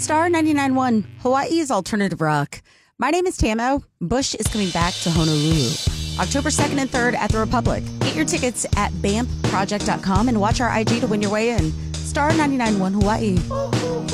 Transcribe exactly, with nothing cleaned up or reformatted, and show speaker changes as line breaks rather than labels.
Star ninety-nine point one, Hawaii's alternative rock. My name is Tamo. Bush is coming back to Honolulu. October second and third at the Republic. Get your tickets at bamp project dot com and watch our I G to win your way in. Star ninety-nine point one Hawaii.